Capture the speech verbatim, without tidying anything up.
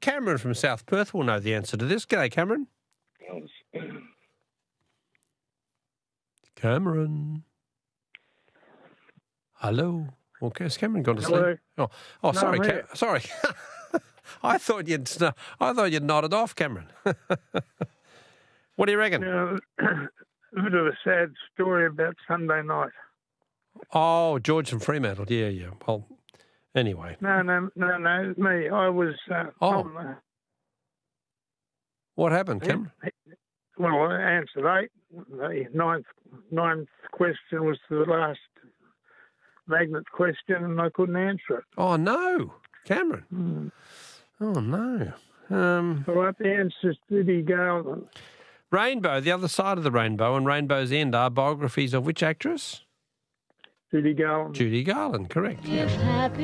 Cameron from South Perth will know the answer to this. G'day, Cameron. Cameron. Hello. Okay, has Cameron gone to Hello. sleep? Oh, oh, No, sorry, I'm Cam- here. sorry. I thought you'd, sn- I thought you'd nodded off, Cameron. What do you reckon? Now, a bit of a sad story about Sunday night. Oh, George from Fremantle. Yeah, yeah. Well, anyway. No, no, no, no, me. I was uh, Oh. on the, What happened, Cameron? well, I answered eight. The ninth, ninth question was the last magnet question, and I couldn't answer it. Oh, no. Cameron. Mm. Oh, no. Um, All right, the answer is Judy Garland. Rainbow, The Other Side of the Rainbow and Rainbow's End are biographies of which actress? Judy Garland. Judy Garland, correct. Yeah. If happy